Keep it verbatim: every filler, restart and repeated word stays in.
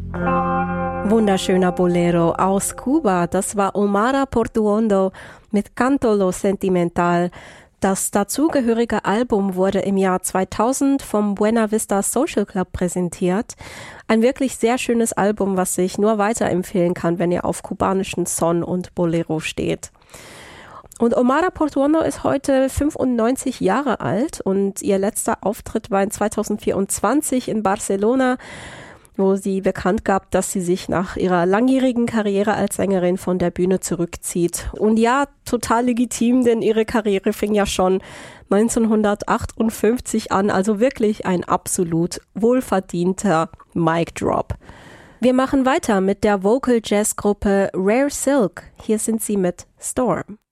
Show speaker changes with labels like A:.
A: Wunderschöner Bolero aus Kuba, das war Omara Portuondo mit Canto Lo Sentimental. Das dazugehörige Album wurde im Jahr zweitausend vom Buena Vista Social Club präsentiert. Ein wirklich sehr schönes Album, was ich nur weiterempfehlen kann, wenn ihr auf kubanischen Son und Bolero steht. Und Omara Portuondo ist heute fünfundneunzig Jahre alt und ihr letzter Auftritt war in zweitausendvierundzwanzig in Barcelona, wo sie bekannt gab, dass sie sich nach ihrer langjährigen Karriere als Sängerin von der Bühne zurückzieht. Und ja, total legitim, denn ihre Karriere fing ja schon neunzehnhundertachtundfünfzig an, also wirklich ein absolut wohlverdienter Mic Drop. Wir machen weiter mit der Vocal Jazz Gruppe Rare Silk. Hier sind sie mit Storm.